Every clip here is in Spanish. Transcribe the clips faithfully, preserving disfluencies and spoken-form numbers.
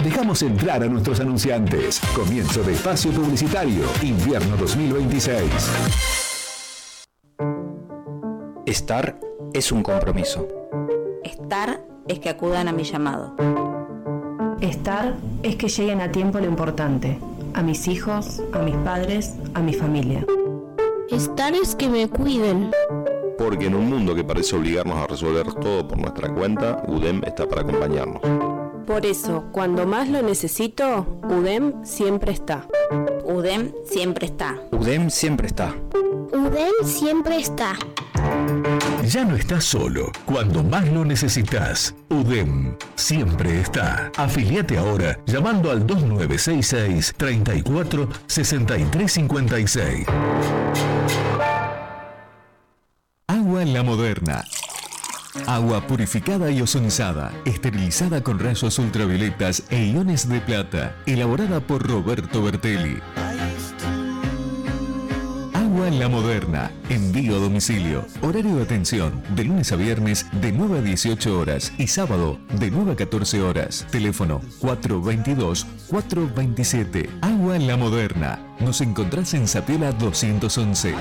Dejamos entrar a nuestros anunciantes. Comienzo de espacio publicitario, invierno dos mil veintiséis. Estar es un compromiso. Estar es que acudan a mi llamado. Estar es que lleguen a tiempo lo importante. A mis hijos, a mis padres, a mi familia. Estar es que me cuiden. Porque en un mundo que parece obligarnos a resolver todo por nuestra cuenta, U D E M está para acompañarnos. Por eso, cuando más lo necesito, U D E M siempre está. U D E M siempre está. U D E M siempre está. U D E M siempre está. Ya no estás solo. Cuando más lo necesitas, U D E M siempre está. Afiliate ahora llamando al dos nueve seis seis, treinta y cuatro, sesenta y tres cincuenta y seis. Agua La Moderna. Agua purificada y ozonizada, esterilizada con rayos ultravioletas e iones de plata, elaborada por Roberto Bertelli. Agua La Moderna, envío a domicilio, horario de atención, de lunes a viernes de nueve a dieciocho horas y sábado de nueve a catorce horas. Teléfono cuatro veintidós, cuatro veintisiete. Agua La Moderna. Nos encontrás en Sapiola doscientos once.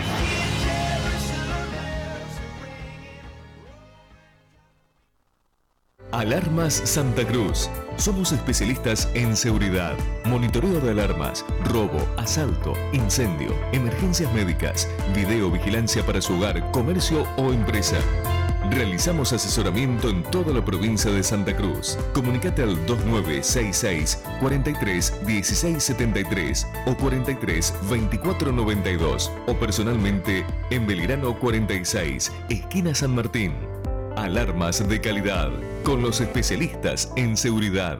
Alarmas Santa Cruz. Somos especialistas en seguridad, monitoreo de alarmas, robo, asalto, incendio, emergencias médicas, videovigilancia para su hogar, comercio o empresa. Realizamos asesoramiento en toda la provincia de Santa Cruz. Comunicate al dos nueve seis seis, cuarenta y tres, dieciséis setenta y tres o cuarenta y tres, veinticuatro noventa y dos o personalmente en Belgrano cuarenta y seis, esquina San Martín. Alarmas de calidad, con los especialistas en seguridad.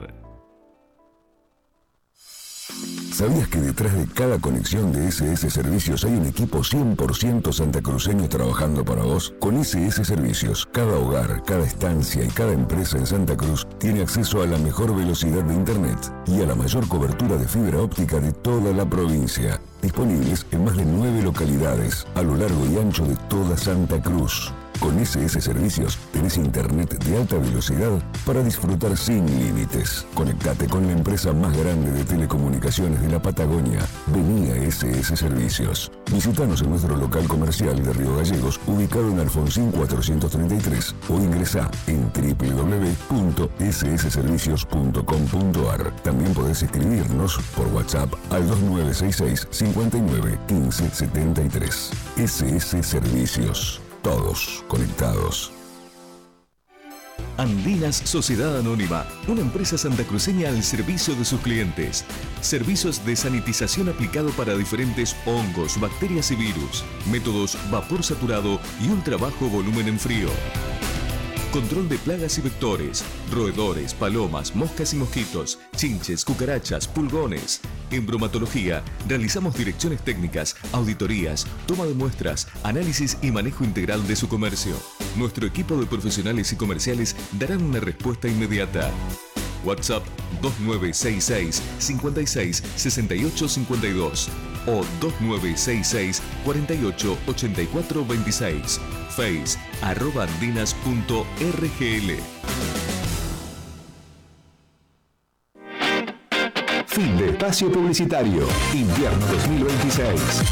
¿Sabías que detrás de cada conexión de S S Servicios hay un equipo cien por ciento santacruceño trabajando para vos? Con S S Servicios, cada hogar, cada estancia y cada empresa en Santa Cruz tiene acceso a la mejor velocidad de Internet y a la mayor cobertura de fibra óptica de toda la provincia. Disponibles en más de nueve localidades a lo largo y ancho de toda Santa Cruz. Con S S Servicios tenés internet de alta velocidad para disfrutar sin límites. Conectate con la empresa más grande de telecomunicaciones de la Patagonia. Vení a S S Servicios. Visítanos en nuestro local comercial de Río Gallegos, ubicado en Alfonsín cuatrocientos treinta y tres, o ingresá en doble u doble u doble u punto s s servicios punto com punto a r. También podés escribirnos por WhatsApp al dos nueve seis seis, cincuenta y nueve, quince setenta y tres. S S Servicios. Todos conectados. Andinas Sociedad Anónima, una empresa santacruceña al servicio de sus clientes. Servicios de sanitización aplicado para diferentes hongos, bacterias y virus. Métodos vapor saturado y ultra bajo volumen en frío. Control de plagas y vectores, roedores, palomas, moscas y mosquitos, chinches, cucarachas, pulgones. En bromatología, realizamos direcciones técnicas, auditorías, toma de muestras, análisis y manejo integral de su comercio. Nuestro equipo de profesionales y comerciales darán una respuesta inmediata. WhatsApp dos nueve seis seis, cincuenta y seis, sesenta y ocho cincuenta y dos o dos nueve seis seis, cuarenta y ocho, ochenta y cuatro veintiséis. Face arroba andinas punto r g l. Fin de espacio publicitario, invierno dos mil veintiséis.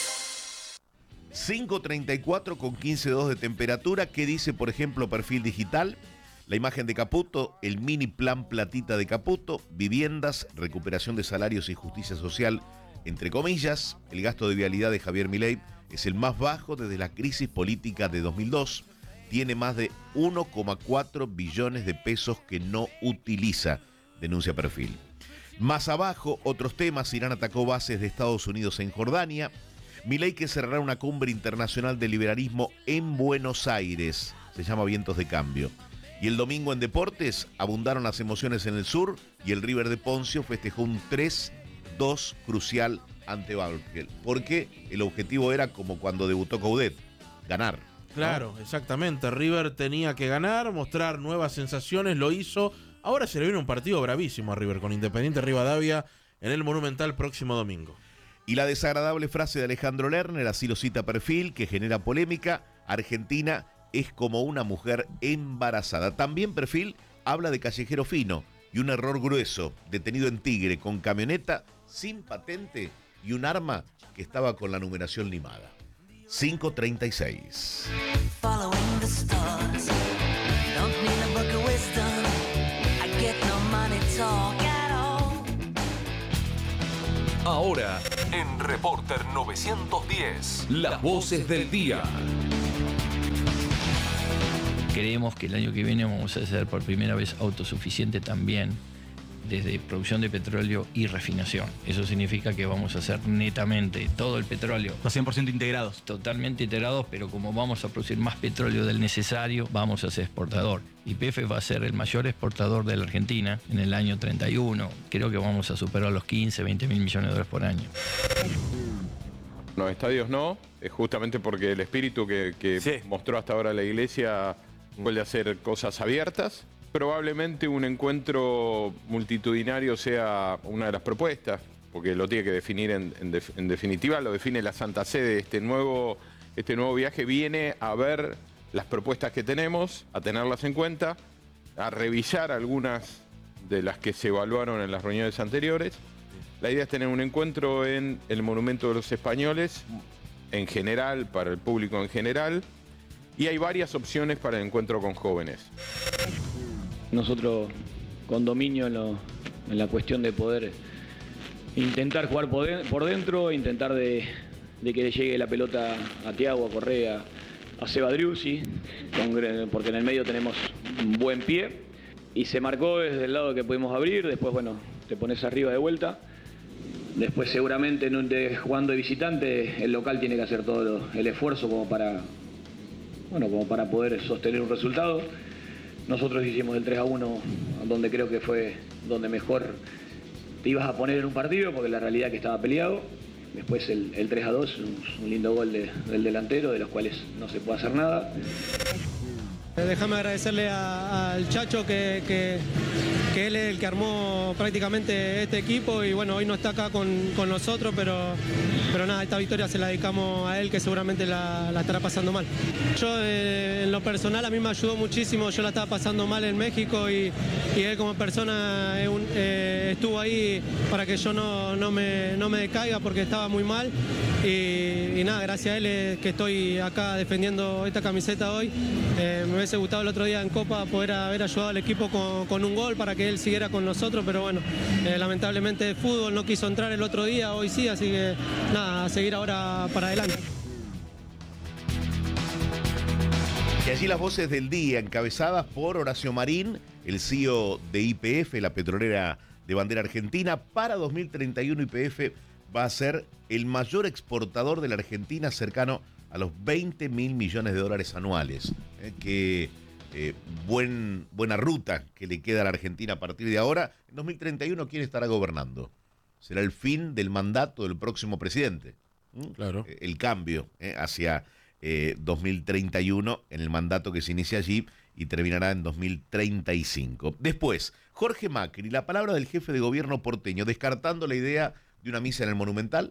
cinco treinta y cuatro con quince punto dos de temperatura. ¿Qué dice, por ejemplo, Perfil Digital? La imagen de Caputo, el mini plan platita de Caputo, viviendas, recuperación de salarios y justicia social, entre comillas. El gasto de vialidad de Javier Milei es el más bajo desde la crisis política de dos mil dos. Tiene más de uno coma cuatro billones de pesos que no utiliza, denuncia Perfil. Más abajo, otros temas. Irán atacó bases de Estados Unidos en Jordania. Milei que cerrará una cumbre internacional de liberalismo en Buenos Aires. Se llama Vientos de Cambio. Y el domingo en deportes abundaron las emociones en el sur y el River de Poncio festejó un tres dos crucial ante Banfield. Porque el objetivo era como cuando debutó Coudet, ganar. Claro, ¿no? Exactamente. River tenía que ganar, mostrar nuevas sensaciones, lo hizo. Ahora se le viene un partido bravísimo a River con Independiente Rivadavia en el Monumental próximo domingo. Y la desagradable frase de Alejandro Lerner, así lo cita Perfil, que genera polémica: Argentina es como una mujer embarazada. También Perfil habla de Callejero Fino, y un error grueso, detenido en Tigre con camioneta sin patente y un arma que estaba con la numeración limada. cinco treinta y seis. Ahora, en Reporter novecientos diez, las voces del día. Creemos que el año que viene vamos a ser por primera vez autosuficiente también desde producción de petróleo y refinación. Eso significa que vamos a hacer netamente todo el petróleo. Los cien por ciento integrados. Totalmente integrados, pero como vamos a producir más petróleo del necesario, vamos a ser exportador. Y P F va a ser el mayor exportador de la Argentina en el año treinta y uno. Creo que vamos a superar los quince, veinte mil millones de dólares por año. No, estadios no, es justamente porque el espíritu que, que sí. mostró hasta ahora la Iglesia fue de hacer cosas abiertas. Probablemente un encuentro multitudinario sea una de las propuestas, porque lo tiene que definir en, en, def, en definitiva, lo define la Santa Sede. Este nuevo, este nuevo viaje viene a ver las propuestas que tenemos, a tenerlas en cuenta, a revisar algunas de las que se evaluaron en las reuniones anteriores. La idea es tener un encuentro en el Monumento de los Españoles, en general, para el público en general, y hay varias opciones para el encuentro con jóvenes. Nosotros con dominio en, lo, en la cuestión de poder intentar jugar por, de, por dentro, intentar de, de que le llegue la pelota a Thiago, a Correa, a Seba Driussi, porque en el medio tenemos un buen pie y se marcó desde el lado que pudimos abrir, después bueno, te pones arriba de vuelta, después seguramente en un de, jugando de visitante el local tiene que hacer todo lo, el esfuerzo como para, bueno, como para poder sostener un resultado. Nosotros hicimos el tres a uno, donde creo que fue donde mejor te ibas a poner en un partido, porque la realidad es que estaba peleado. Después el, el tres a dos, un, un lindo gol de, del delantero, de los cuales no se puede hacer nada. Déjame agradecerle a, al Chacho que, que, que él es el que armó prácticamente este equipo y bueno, hoy no está acá con, con nosotros, pero, pero nada, esta victoria se la dedicamos a él que seguramente la, la estará pasando mal. Yo eh, en lo personal a mí me ayudó muchísimo, yo la estaba pasando mal en México y, y él como persona eh, un, eh, estuvo ahí para que yo no, no, me, no me decaiga porque estaba muy mal y, y nada, gracias a él es que estoy acá defendiendo esta camiseta hoy. Eh, me hubiese gustado el otro día en Copa poder haber ayudado al equipo con, con un gol para que él siguiera con nosotros, pero bueno, eh, lamentablemente el fútbol no quiso entrar el otro día, hoy sí, así que nada, a seguir ahora para adelante. Y allí las voces del día, encabezadas por Horacio Marín, el C E O de Y P F, la petrolera de bandera argentina. Para dos mil treinta y uno Y P F va a ser el mayor exportador de la Argentina, cercano a los veinte mil millones de dólares anuales. Eh, que eh, buen, buena ruta que le queda a la Argentina a partir de ahora. En dos mil treinta y uno, ¿quién estará gobernando? Será el fin del mandato del próximo presidente. ¿Mm? Claro. Eh, el cambio eh, hacia eh, dos mil treinta y uno en el mandato que se inicia allí y terminará en dos mil treinta y cinco. Después, Jorge Macri, la palabra del jefe de gobierno porteño, descartando la idea de una misa en el Monumental.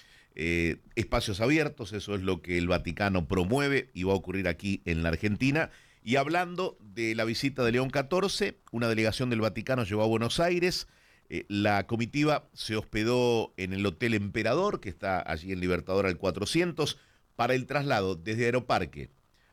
Eh, espacios abiertos, eso es lo que el Vaticano promueve y va a ocurrir aquí en la Argentina. Y hablando de la visita de León catorce, una delegación del Vaticano llegó a Buenos Aires. Eh, la comitiva se hospedó en el Hotel Emperador, que está allí en Libertador al cuatrocientos, para el traslado desde Aeroparque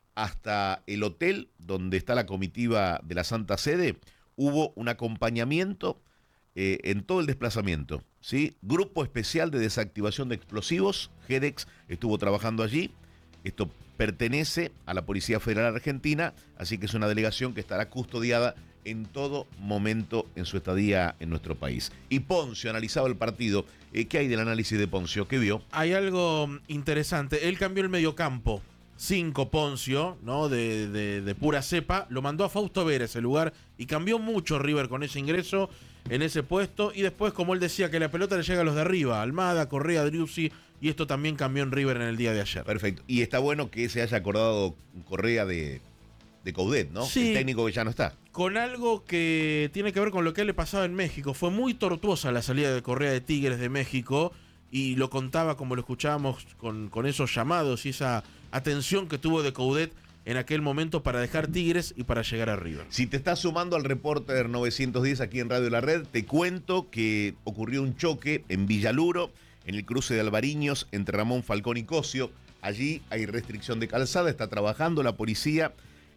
hasta el hotel donde está la comitiva de la Santa Sede. Hubo un acompañamiento eh, en todo el desplazamiento, ¿sí? Grupo Especial de Desactivación de Explosivos, GEDEX, estuvo trabajando allí. Esto pertenece a la Policía Federal Argentina, así que es una delegación que estará custodiada en todo momento en su estadía en nuestro país. Y Poncio analizaba el partido. Eh, ¿Qué hay del análisis de Poncio? ¿Qué vio? Hay algo interesante. Él cambió el mediocampo. Cinco Poncio, ¿no? De, de, de pura cepa. Lo mandó a Fausto Vera ese lugar y cambió mucho River con ese ingreso en ese puesto. Y después, como él decía, que la pelota le llega a los de arriba. Almada, Correa, Driussi. Y esto también cambió en River en el día de ayer. Perfecto. Y está bueno que se haya acordado Correa de, de Coudet, ¿no? Sí. El técnico que ya no está. Con algo que tiene que ver con lo que le pasaba en México. Fue muy tortuosa la salida de Correa de Tigres de México. Y lo contaba como lo escuchábamos con, con esos llamados y esa atención que tuvo de Coudet en aquel momento para dejar Tigres y para llegar a River. Si te estás sumando al Reporter novecientos diez aquí en Radio La Red, te cuento que ocurrió un choque en Villaluro, en el cruce de Alvariños, entre Ramón Falcón y Cosio. Allí hay restricción de calzada, está trabajando la policía.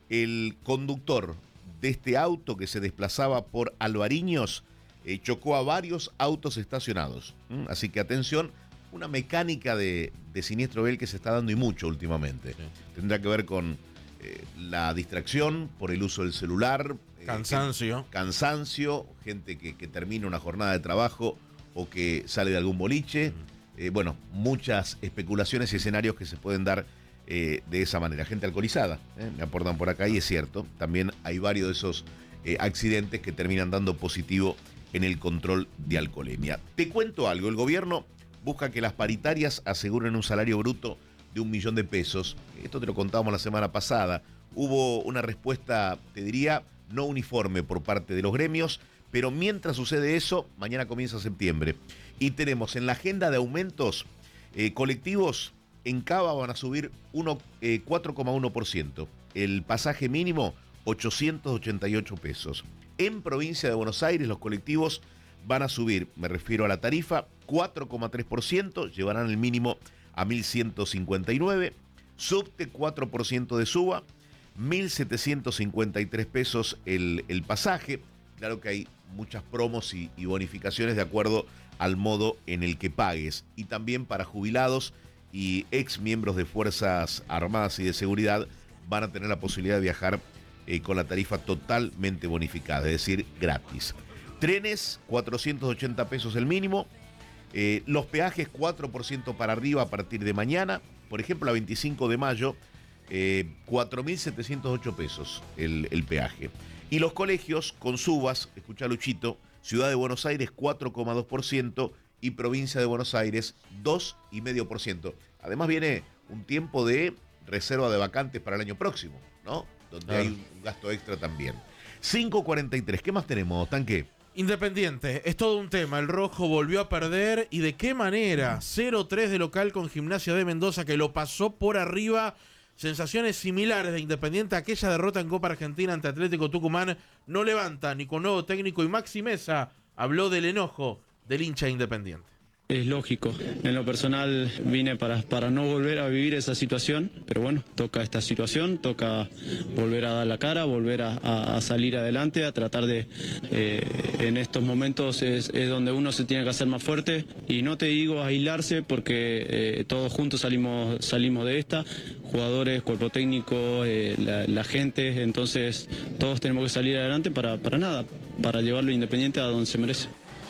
El conductor de este auto que se desplazaba por Alvariños eh, chocó a varios autos estacionados. ¿Mm? Así que atención, una mecánica de, de siniestro vial que se está dando y mucho últimamente. Sí. Tendrá que ver con eh, la distracción por el uso del celular. Cansancio. Eh, cansancio, gente que, que termina una jornada de trabajo o que sale de algún boliche. Mm. Eh, bueno, muchas especulaciones y escenarios que se pueden dar eh, de esa manera. Gente alcoholizada, eh, me aportan por acá y es cierto. También hay varios de esos eh, accidentes que terminan dando positivo en el control de alcoholemia. Te cuento algo, el gobierno busca que las paritarias aseguren un salario bruto de un millón de pesos. Esto te lo contábamos la semana pasada. Hubo una respuesta, te diría, no uniforme por parte de los gremios, pero mientras sucede eso, mañana comienza septiembre. Y tenemos en la agenda de aumentos eh, colectivos, en Cava van a subir eh, cuatro coma uno por ciento. El pasaje mínimo, ochocientos ochenta y ocho pesos. En provincia de Buenos Aires, los colectivos van a subir, me refiero a la tarifa, cuatro coma tres por ciento, llevarán el mínimo a mil ciento cincuenta y nueve. Subte, cuatro por ciento de suba, mil setecientos cincuenta y tres pesos el, el pasaje. Claro que hay muchas promos y, y bonificaciones de acuerdo al modo en el que pagues. Y también para jubilados y ex miembros de Fuerzas Armadas y de Seguridad van a tener la posibilidad de viajar eh, con la tarifa totalmente bonificada, es decir, gratis. Trenes, cuatrocientos ochenta pesos el mínimo. Eh, los peajes, cuatro por ciento para arriba a partir de mañana. Por ejemplo, a veinticinco de mayo, eh, cuatro mil setecientos ocho pesos el, el peaje. Y los colegios con subas, escucha Luchito, Ciudad de Buenos Aires cuatro coma dos por ciento y Provincia de Buenos Aires dos coma cinco por ciento. Además viene un tiempo de reserva de vacantes para el año próximo, ¿no? Donde claro, hay un gasto extra también. cinco cuarenta y tres, ¿qué más tenemos, Tanque? Independiente, es todo un tema. El rojo volvió a perder y de qué manera. cero tres de local con Gimnasia de Mendoza que lo pasó por arriba. Sensaciones similares de Independiente a aquella derrota en Copa Argentina ante Atlético Tucumán. No levanta ni con nuevo técnico y Maxi Mesa habló del enojo del hincha Independiente. Es lógico. En lo personal vine para, para no volver a vivir esa situación, pero bueno, toca esta situación, toca volver a dar la cara, volver a, a, a salir adelante, a tratar de... Eh, en estos momentos es, es donde uno se tiene que hacer más fuerte y no te digo aislarse porque eh, todos juntos salimos, salimos de esta, jugadores, cuerpo técnico, eh, la, la gente, entonces todos tenemos que salir adelante para, para nada, para llevarlo Independiente a donde se merece.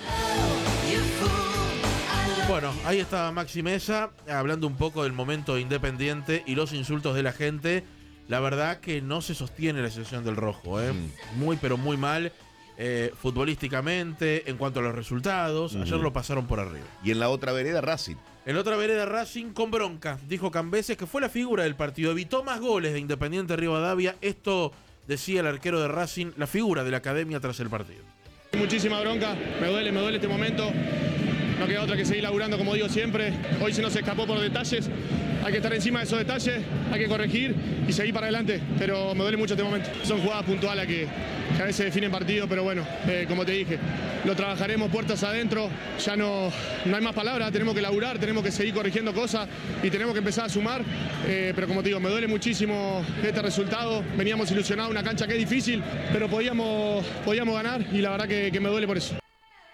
Bueno, ahí está Maxi Mesa hablando un poco del momento Independiente y los insultos de la gente. La verdad que no se sostiene la situación del rojo, ¿eh? Mm. Muy pero muy mal eh, futbolísticamente, en cuanto a los resultados. Mm. Ayer lo pasaron por arriba. Y en la otra vereda, Racing. En la otra vereda, Racing con bronca, dijo Cambeses, que fue la figura del partido. Evitó más goles de Independiente Rivadavia. Esto decía el arquero de Racing, la figura de la academia tras el partido. Muchísima bronca, me duele, me duele este momento. No queda otra que seguir laburando, como digo siempre. Hoy se nos escapó por detalles. Hay que estar encima de esos detalles, hay que corregir y seguir para adelante. Pero me duele mucho este momento. Son jugadas puntuales que, que a veces definen partido, pero bueno, eh, como te dije, lo trabajaremos puertas adentro. Ya no, no hay más palabras, tenemos que laburar, tenemos que seguir corrigiendo cosas y tenemos que empezar a sumar. Eh, pero como te digo, me duele muchísimo este resultado. Veníamos ilusionados, una cancha que es difícil, pero podíamos, podíamos ganar y la verdad que, que me duele por eso.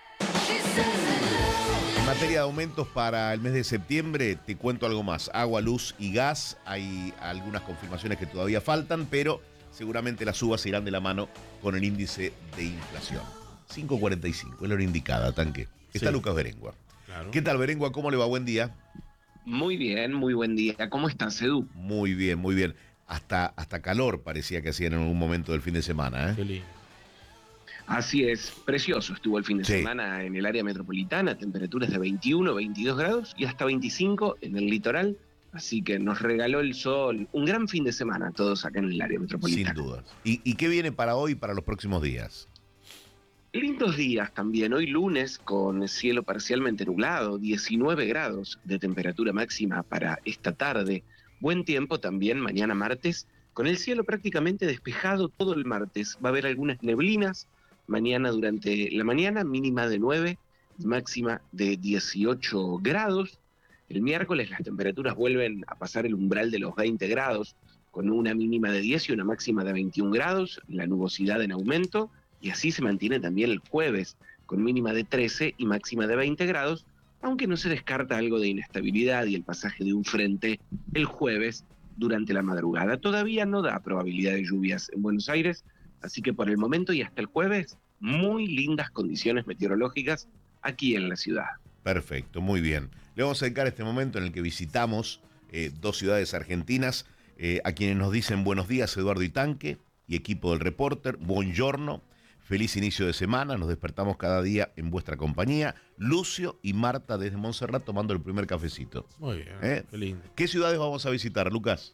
En materia de aumentos para el mes de septiembre, te cuento algo más. Agua, luz y gas, hay algunas confirmaciones que todavía faltan, pero seguramente las subas irán de la mano con el índice de inflación. cinco cuarenta y cinco, es la hora indicada, Tanque. Está sí. Lucas Berengua. Claro. ¿Qué tal, Berengua? ¿Cómo le va? Buen día. Muy bien, muy buen día. ¿Cómo estás, Edu? Muy bien, muy bien. Hasta, hasta calor parecía que hacían en algún momento del fin de semana, ¿eh? Qué lindo. Así es, precioso estuvo el fin de sí. semana en el área metropolitana, temperaturas de veintiuno, veintidós grados y hasta veinticinco en el litoral, así que nos regaló el sol, un gran fin de semana a todos acá en el área metropolitana. Sin duda. ¿Y, y qué viene para hoy y para los próximos días? Lindos días también, hoy lunes con cielo parcialmente nublado, diecinueve grados de temperatura máxima para esta tarde, buen tiempo también mañana martes, con Con el cielo prácticamente despejado todo el martes. Va a haber algunas neblinas. Mañana durante la mañana, mínima de nueve, máxima de dieciocho grados. El miércoles las temperaturas vuelven a pasar el umbral de los veinte grados, con una mínima de diez y una máxima de veintiún grados, la nubosidad en aumento, y así se mantiene también el jueves, con mínima de trece y máxima de veinte grados, aunque no se descarta algo de inestabilidad y el pasaje de un frente el jueves durante la madrugada. Todavía no da probabilidad de lluvias en Buenos Aires, así que por el momento y hasta el jueves, muy lindas condiciones meteorológicas aquí en la ciudad. Perfecto, muy bien. Le vamos a dedicar este momento en el que visitamos eh, dos ciudades argentinas, eh, a quienes nos dicen buenos días Eduardo Itanque y equipo del Reporter, buongiorno, feliz inicio de semana, nos despertamos cada día en vuestra compañía, Lucio y Marta desde Montserrat tomando el primer cafecito. Muy bien, ¿Eh? qué lindo. ¿Qué ciudades vamos a visitar, Lucas?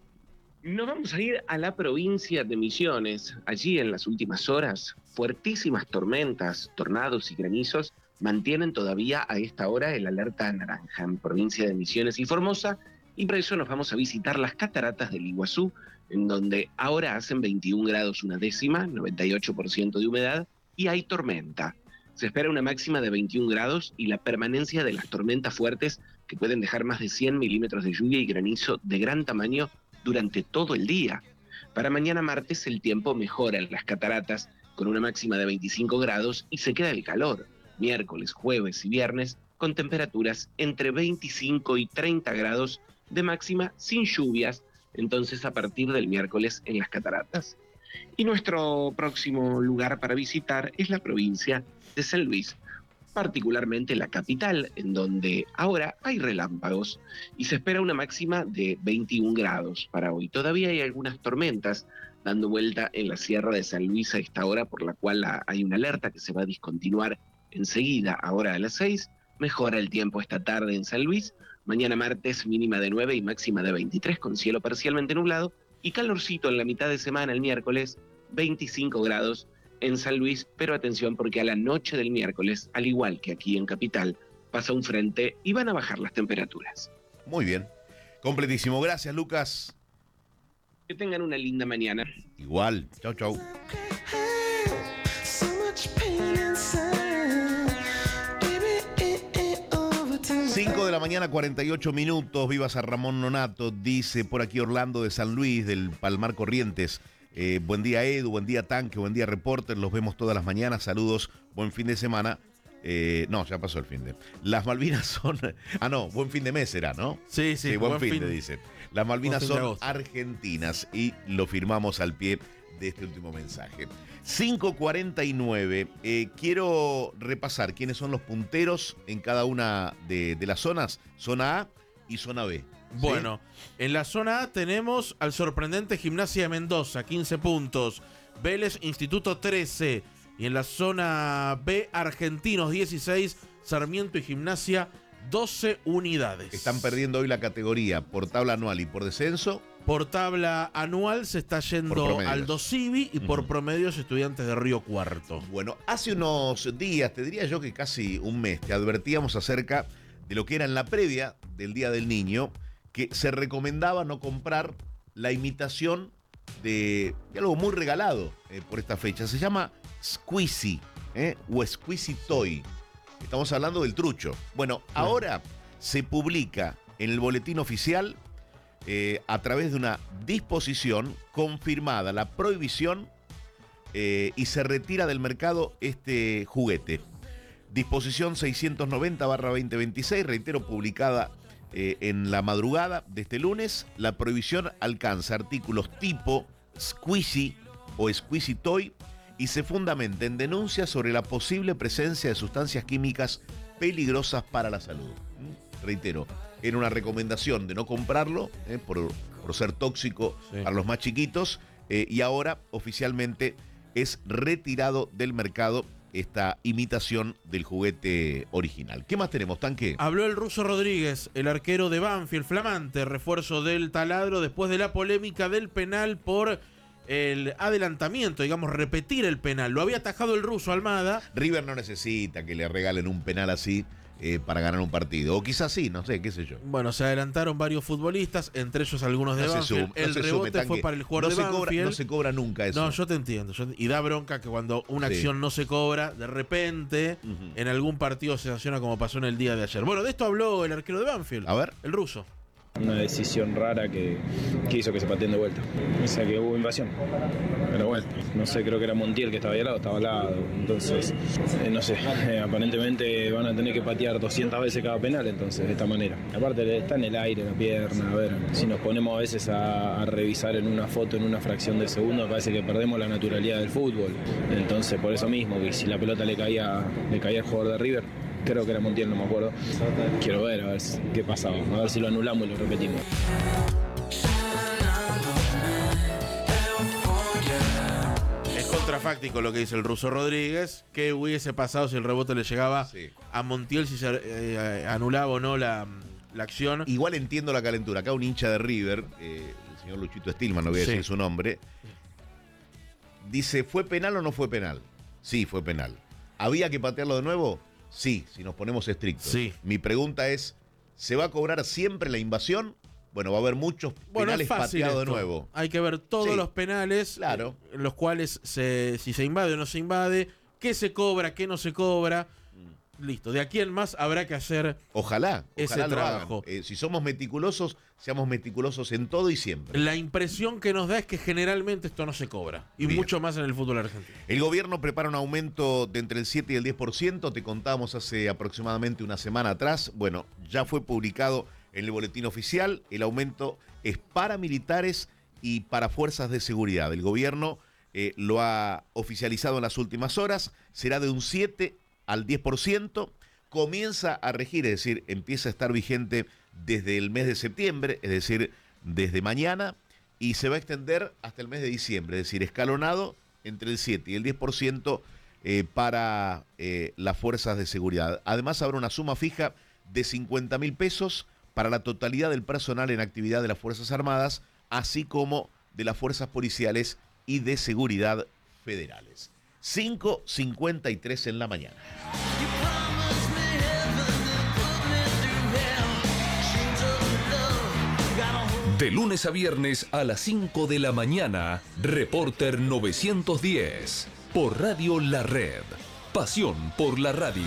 Nos vamos a ir a la provincia de Misiones. Allí en las últimas horas, fuertísimas tormentas, tornados y granizos mantienen todavía a esta hora el alerta naranja en provincia de Misiones y Formosa, y por eso nos vamos a visitar las cataratas del Iguazú, en donde ahora hacen veintiún grados una décima, noventa y ocho por ciento de humedad, y hay tormenta. Se espera una máxima de veintiún grados y la permanencia de las tormentas fuertes que pueden dejar más de cien milímetros de lluvia y granizo de gran tamaño durante todo el día. Para mañana martes el tiempo mejora en las cataratas con una máxima de veinticinco grados y se queda el calor. Miércoles, jueves y viernes con temperaturas entre veinticinco y treinta grados de máxima sin lluvias, entonces a partir del miércoles en las cataratas. Y nuestro próximo lugar para visitar es la provincia de San Luis, particularmente la capital, en donde ahora hay relámpagos y se espera una máxima de veintiún grados para hoy. Todavía hay algunas tormentas dando vuelta en la Sierra de San Luis a esta hora, por la cual hay una alerta que se va a discontinuar enseguida, ahora a las seis. Mejora el tiempo esta tarde en San Luis. Mañana martes mínima de nueve y máxima de veintitrés con cielo parcialmente nublado y calorcito en la mitad de semana el miércoles, veinticinco grados en San Luis, pero atención porque a la noche del miércoles, al igual que aquí en Capital, pasa un frente y van a bajar las temperaturas. Muy bien, completísimo. Gracias, Lucas. Que tengan una linda mañana. Igual, chau, chau. cinco de la mañana, cuarenta y ocho minutos. Vivas a Ramón Nonato, dice por aquí Orlando de San Luis, del Palmar Corrientes. Eh, buen día, Edu, buen día, Tanque, buen día, Reporter. Los vemos todas las mañanas. Saludos, buen fin de semana. Eh, no, ya pasó el fin de. Las Malvinas son. Ah, no, buen fin de mes será, ¿no? Sí, sí, sí buen, buen fin, fin de, dicen. Las Malvinas son argentinas y lo firmamos al pie de este último mensaje. cinco cuarenta y nueve. Eh, quiero repasar quiénes son los punteros en cada una de, de las zonas. Zona A y zona B. Bueno, ¿sí? En la zona A tenemos al sorprendente Gimnasia de Mendoza, quince puntos. Vélez Instituto, trece. Y en la zona B, Argentinos, dieciséis. Sarmiento y Gimnasia, doce unidades. Están perdiendo hoy la categoría por tabla anual y por descenso. Por tabla anual se está yendo al Dosivi y uh-huh. por promedios Estudiantes de Río Cuarto. Bueno, hace unos días, te diría yo que casi un mes, te advertíamos acerca de lo que era en la previa del Día del Niño, que se recomendaba no comprar la imitación de, de algo muy regalado eh, por esta fecha. Se llama Squeezy eh, o Squeezy Toy. Estamos hablando del trucho. Bueno, sí. Ahora se publica en el boletín oficial eh, a través de una disposición confirmada la prohibición eh, y se retira del mercado este juguete. Disposición seiscientos noventa barra veinte veintiséis, reitero, publicada eh, en la madrugada de este lunes. La prohibición alcanza artículos tipo Squeezy o Squeezy Toy y se fundamenta en denuncias sobre la posible presencia de sustancias químicas peligrosas para la salud. Reitero, era una recomendación de no comprarlo eh, por, por ser tóxico sí. para los más chiquitos eh, y ahora oficialmente es retirado del mercado esta imitación del juguete original. ¿Qué más tenemos, Tanque? Habló el Ruso Rodríguez, el arquero de Banfield, flamante refuerzo del taladro después de la polémica del penal por el adelantamiento, digamos, repetir el penal. Lo había atajado el Ruso Almada. River no necesita que le regalen un penal así. eh, para ganar un partido. O quizás sí, no sé, qué sé yo. Bueno, se adelantaron varios futbolistas, entre ellos algunos de No se Banfield. suma, no el se rebote sume, fue tanque. para el jugador No de se cobra- Banfield. no se cobra nunca eso. No, yo te entiendo. yo te- y da bronca que cuando una Sí. acción no se cobra, de repente, en algún partido se sanciona como pasó en el día de ayer. Bueno, de esto habló el arquero de Banfield. A ver. El ruso. Una decisión rara que, que hizo que se pateen de vuelta. O sea que hubo invasión. Pero bueno, no sé, creo que era Montiel que estaba ahí al lado, estaba al lado. Entonces, eh, no sé, eh, aparentemente van a tener que patear doscientas veces cada penal, entonces, de esta manera. Aparte, está en el aire la pierna, a ver, si nos ponemos a veces a, a revisar en una foto, en una fracción de segundo, parece que perdemos la naturalidad del fútbol. Entonces, por eso mismo, que si la pelota le caía, le caía al jugador de River, creo que era Montiel, no me acuerdo. Quiero ver, a ver qué pasaba, a ver si lo anulamos y lo repetimos. Es contrafáctico lo que dice el ruso Rodríguez. ¿Qué hubiese pasado si el rebote le llegaba Sí. a Montiel, si se eh, anulaba o no la, la acción? Igual entiendo la calentura. Acá un hincha de River, eh, el señor Luchito Stillman, no voy a Sí. decir su nombre, dice, ¿fue penal o no fue penal? Sí, fue penal. ¿Había que patearlo de nuevo? Sí, si nos ponemos estrictos. Sí. Mi pregunta es, ¿se va a cobrar siempre la invasión? Bueno, va a haber muchos Bueno, penales es fácil pateados de esto. nuevo. Hay que ver todos Sí. los penales, Claro. eh, los cuales se, si se invade o no se invade, qué se cobra, qué no se cobra. Listo, de aquí en más habrá que hacer Ojalá, ese ojalá lo trabajo. hagan. Eh, si somos meticulosos, seamos meticulosos en todo y siempre. La impresión que nos da es que generalmente esto no se cobra. Y Bien. mucho más en el fútbol argentino. El gobierno prepara un aumento de entre el siete y el diez por ciento, te contábamos hace aproximadamente una semana atrás. Bueno, ya fue publicado en el boletín oficial. El aumento es para militares y para fuerzas de seguridad. El gobierno eh, lo ha oficializado en las últimas horas. Será de un siete al diez por ciento. Comienza a regir, es decir, empieza a estar vigente desde el mes de septiembre, es decir, desde mañana, y se va a extender hasta el mes de diciembre, es decir, escalonado entre el siete y el diez por ciento eh, para eh, las fuerzas de seguridad. Además, habrá una suma fija de cincuenta mil pesos para la totalidad del personal en actividad de las Fuerzas Armadas, así como de las fuerzas policiales y de seguridad federales. cinco cincuenta y tres en la mañana. De lunes a viernes a las cinco de la mañana, Reporter novecientos diez, por Radio La Red. Pasión por la radio.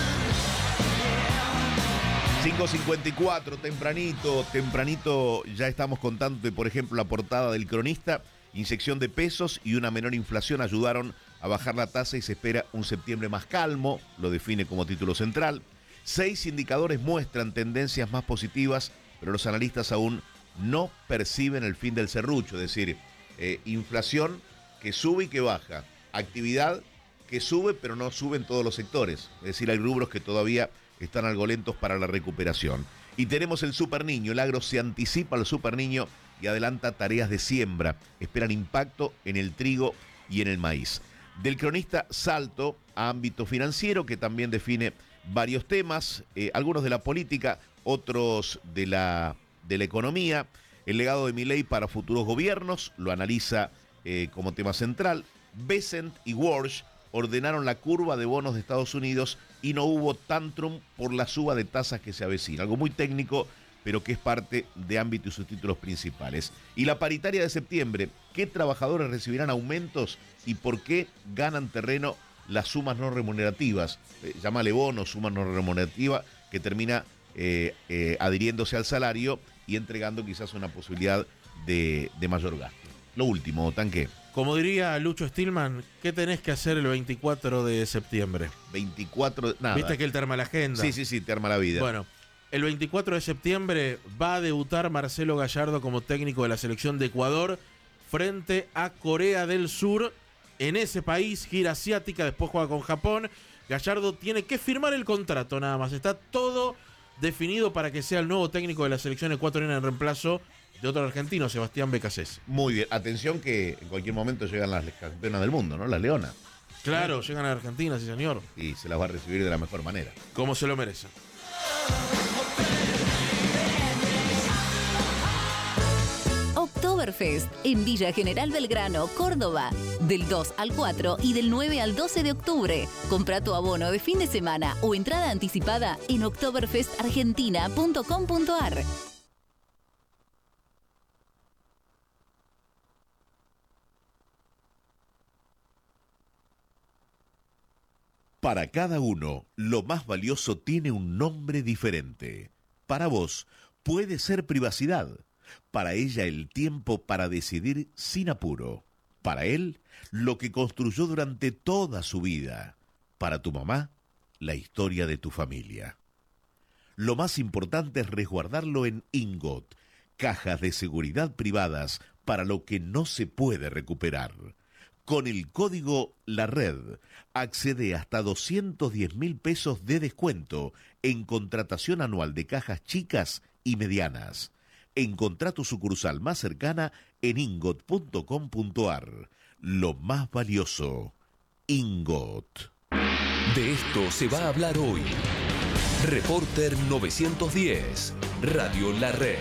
cinco cincuenta y cuatro, tempranito, tempranito ya estamos contando, por ejemplo, la portada del Cronista. Inyección de pesos y una menor inflación ayudaron a bajar la tasa y se espera un septiembre más calmo, lo define como título central. Seis indicadores muestran tendencias más positivas, pero los analistas aún no perciben el fin del serrucho, es decir, eh, inflación que sube y que baja, actividad que sube pero no sube en todos los sectores, es decir, hay rubros que todavía están algo lentos para la recuperación. Y tenemos el Super Niño, el agro se anticipa al Super Niño y adelanta tareas de siembra, esperan impacto en el trigo y en el maíz. Del Cronista salto a ámbito financiero, que también define varios temas, eh, algunos de la política, otros de la, de la economía. El legado de Milei para futuros gobiernos, lo analiza eh, como tema central. Bessent y Walsh ordenaron la curva de bonos de Estados Unidos y no hubo tantrum por la suba de tasas que se avecina. Algo muy técnico, pero que es parte de ámbito y sus títulos principales. Y la paritaria de septiembre, ¿qué trabajadores recibirán aumentos y por qué ganan terreno las sumas no remunerativas? Eh, llámale bono, suma no remunerativa, que termina eh, eh, adhiriéndose al salario y entregando quizás una posibilidad de, de mayor gasto. Lo último, Tanque. Como diría Lucho Stillman, ¿qué tenés que hacer el veinticuatro de septiembre? veinticuatro, nada. ¿Viste que él te arma la agenda? Sí, sí, sí, te arma la vida. Bueno, el veinticuatro de septiembre va a debutar Marcelo Gallardo como técnico de la selección de Ecuador frente a Corea del Sur. En ese país, gira asiática, después juega con Japón. Gallardo tiene que firmar el contrato nada más. Está todo definido para que sea el nuevo técnico de la selección ecuatoriana en reemplazo de otro argentino, Sebastián Becasés. Muy bien, atención que en cualquier momento llegan las campeonas del mundo, ¿no? Las leonas. Claro, llegan a Argentina, sí señor. Y se las va a recibir de la mejor manera. Como se lo merecen. October Oktoberfest en Villa General Belgrano, Córdoba, del dos al cuatro y del nueve al doce de octubre. Compra tu abono de fin de semana o entrada anticipada en oktoberfest argentina punto com punto ar. Para cada uno, lo más valioso tiene un nombre diferente. Para vos, puede ser privacidad. Para ella, el tiempo para decidir sin apuro. Para él, lo que construyó durante toda su vida. Para tu mamá, la historia de tu familia. Lo más importante es resguardarlo en Ingot, cajas de seguridad privadas para lo que no se puede recuperar. Con el código La Red, accede hasta doscientos diez mil pesos de descuento en contratación anual de cajas chicas y medianas. Encontrá tu sucursal más cercana en ingot punto com punto ar. Lo más valioso, Ingot. De esto se va a hablar hoy. Reporter novecientos diez, Radio La Red.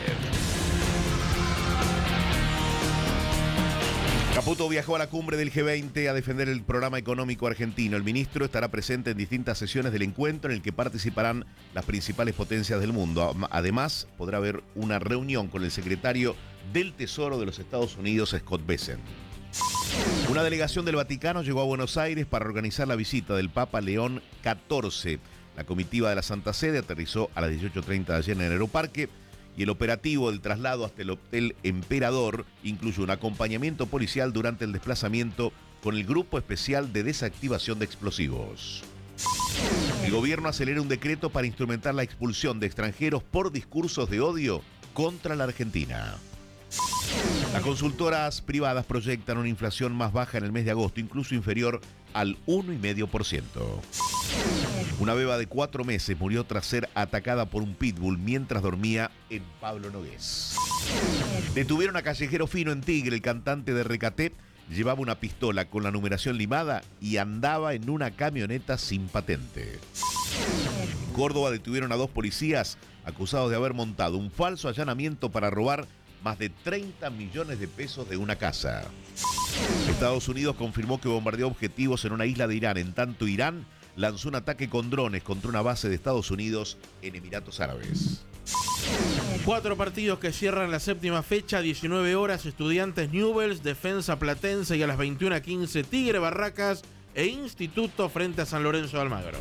Caputo viajó a la cumbre del G veinte a defender el programa económico argentino. El ministro estará presente en distintas sesiones del encuentro en el que participarán las principales potencias del mundo. Además, podrá haber una reunión con el secretario del Tesoro de los Estados Unidos, Scott Bessent. Una delegación del Vaticano llegó a Buenos Aires para organizar la visita del Papa León catorce. La comitiva de la Santa Sede aterrizó a las dieciocho treinta de ayer en el Aeroparque. Y el operativo del traslado hasta el Hotel Emperador incluye un acompañamiento policial durante el desplazamiento con el Grupo Especial de Desactivación de Explosivos. El gobierno acelera un decreto para instrumentar la expulsión de extranjeros por discursos de odio contra la Argentina. Las consultoras privadas proyectan una inflación más baja en el mes de agosto, incluso inferior al uno coma cinco por ciento. Una beba de cuatro meses murió tras ser atacada por un pitbull mientras dormía en Pablo Nogués. Detuvieron a Callejero Fino en Tigre. El cantante de Recaté llevaba una pistola con la numeración limada y andaba en una camioneta sin patente. En Córdoba detuvieron a dos policías acusados de haber montado un falso allanamiento para robar más de treinta millones de pesos de una casa. Estados Unidos confirmó que bombardeó objetivos en una isla de Irán. En tanto, Irán lanzó un ataque con drones contra una base de Estados Unidos en Emiratos Árabes. Cuatro partidos que cierran la séptima fecha, diecinueve horas, Estudiantes Newell's, Defensa Platense y a las veintiuna quince Tigre Barracas e Instituto frente a San Lorenzo de Almagro.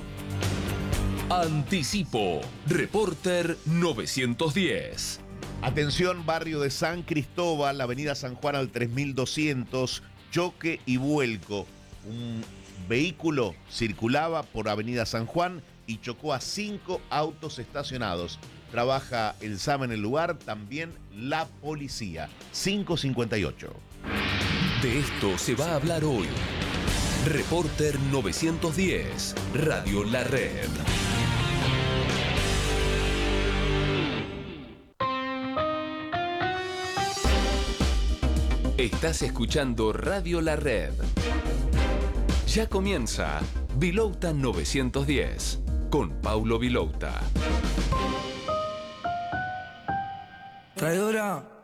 Anticipo, Reporter novecientos diez. Atención, barrio de San Cristóbal, avenida San Juan al tres mil doscientos, choque y vuelco. Un vehículo circulaba por avenida San Juan y chocó a cinco autos estacionados. Trabaja el S A M en el lugar, también la policía. cinco cincuenta y ocho. De esto se va a hablar hoy. Reporter novecientos diez, Radio La Red. Estás escuchando Radio La Red. Ya comienza Vilouta novecientos diez con Paulo Vilouta. Traidora.